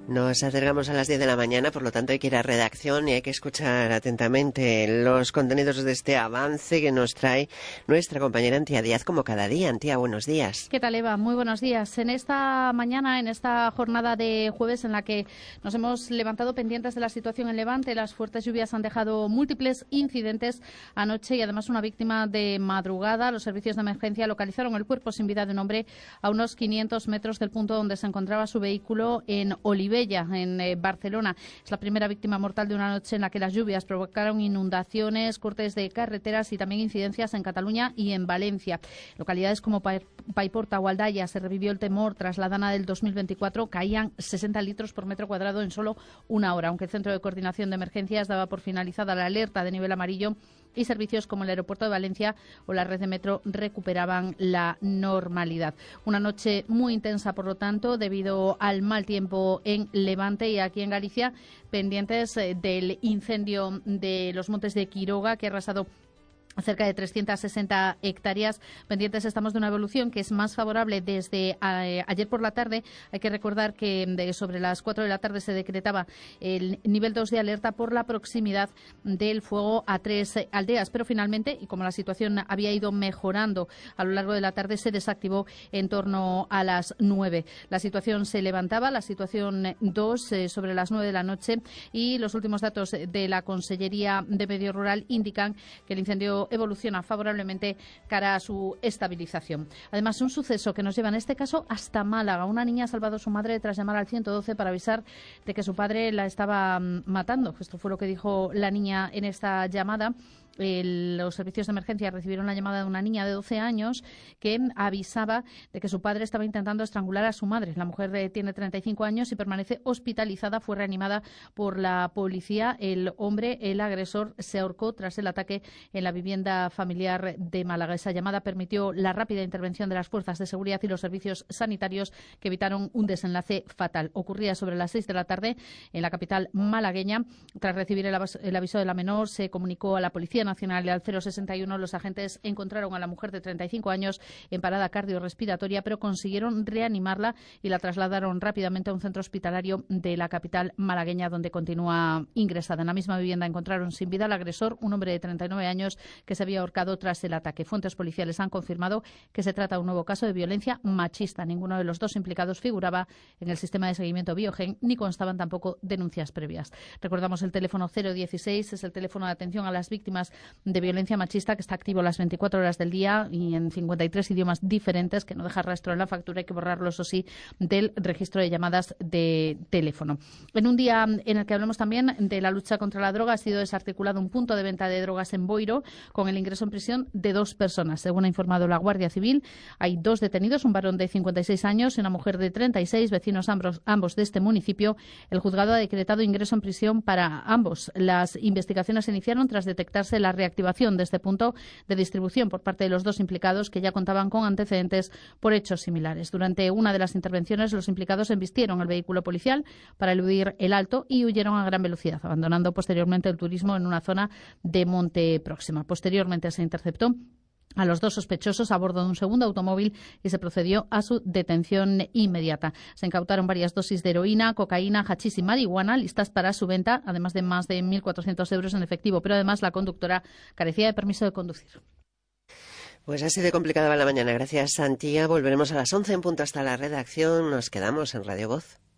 Nos acercamos a las 10 de la mañana, por lo tanto hay que ir a redacción y hay que escuchar atentamente los contenidos de este avance que nos trae nuestra compañera Antía Díaz, como cada día. Antía, buenos días. ¿Qué tal, Eva? Muy buenos días. En esta mañana, en esta jornada de jueves en la que nos hemos levantado pendientes de la situación en Levante, las fuertes lluvias han dejado múltiples incidentes anoche y además una víctima de madrugada. Los servicios de emergencia localizaron el cuerpo sin vida de un hombre a unos 500 metros del punto donde se encontraba su vehículo en Olivella, en Barcelona. Es la primera víctima mortal de una noche en la que las lluvias provocaron inundaciones, cortes de carreteras y también incidencias en Cataluña y en Valencia. Localidades como Paiporta o Aldaya se revivió el temor tras la dana del 2024. Caían 60 litros por metro cuadrado en solo una hora, aunque el Centro de Coordinación de Emergencias daba por finalizada la alerta de nivel amarillo y servicios como el aeropuerto de Valencia o la red de metro recuperaban la normalidad. Una noche muy intensa, por lo tanto, debido al mal tiempo en Levante y aquí en Galicia, pendientes del incendio de los Montes de Quiroga, que ha arrasado cerca de 360 hectáreas. Pendientes estamos de una evolución que es más favorable desde ayer por la tarde. Hay que recordar que sobre las 4 de la tarde se decretaba el nivel 2 de alerta por la proximidad del fuego a 3 aldeas, pero finalmente, y como la situación había ido mejorando a lo largo de la tarde, se desactivó en torno a las 9. La situación se levantaba, la situación 2 sobre las 9 de la noche, y los últimos datos de la Consellería de Medio Rural indican que el incendio evoluciona favorablemente cara a su estabilización. Además, un suceso que nos lleva en este caso hasta Málaga. Una niña ha salvado a su madre tras llamar al 112 para avisar de que su padre la estaba matando. Esto fue lo que dijo la niña en esta llamada. Los servicios de emergencia recibieron la llamada de una niña de 12 años que avisaba de que su padre estaba intentando estrangular a su madre. La mujer tiene 35 años y permanece hospitalizada. Fue reanimada por la policía. El hombre, el agresor, se ahorcó tras el ataque en la vivienda familiar de Málaga. Esa llamada permitió la rápida intervención de las fuerzas de seguridad y los servicios sanitarios que evitaron un desenlace fatal. Ocurría sobre las 6 de la tarde en la capital malagueña. Tras recibir el aviso de la menor, se comunicó a la Policía Nacional y al 061. Los agentes encontraron a la mujer de 35 años en parada cardiorrespiratoria, pero consiguieron reanimarla y la trasladaron rápidamente a un centro hospitalario de la capital malagueña, donde continúa ingresada. En la misma vivienda encontraron sin vida al agresor, un hombre de 39 años que se había ahorcado tras el ataque. Fuentes policiales han confirmado que se trata de un nuevo caso de violencia machista. Ninguno de los dos implicados figuraba en el sistema de seguimiento Biogen, ni constaban tampoco denuncias previas. Recordamos el teléfono 016, es el teléfono de atención a las víctimas de violencia machista, que está activo las 24 horas del día y en 53 idiomas diferentes, que no deja rastro en la factura. Hay que borrarlo, eso sí, del registro de llamadas de teléfono. En un día en el que hablamos también de la lucha contra la droga, ha sido desarticulado un punto de venta de drogas en Boiro, con el ingreso en prisión de 2 personas. Según ha informado la Guardia Civil, hay 2 detenidos, un varón de 56 años y una mujer de 36, vecinos ambos de este municipio. El juzgado ha decretado ingreso en prisión para ambos. Las investigaciones se iniciaron tras detectarse la reactivación de este punto de distribución por parte de los 2 implicados, que ya contaban con antecedentes por hechos similares. Durante una de las intervenciones, los implicados embistieron el vehículo policial para eludir el alto y huyeron a gran velocidad, abandonando posteriormente el turismo en una zona de Monte Próxima. Posteriormente se interceptó a los 2 sospechosos a bordo de un segundo automóvil y se procedió a su detención inmediata. Se incautaron varias dosis de heroína, cocaína, hachís y marihuana listas para su venta, además de más de 1.400 euros en efectivo. Pero además la conductora carecía de permiso de conducir. Pues así de complicada va la mañana. Gracias, Antía. Volveremos a las 11 en punto hasta la redacción. Nos quedamos en Radio Voz.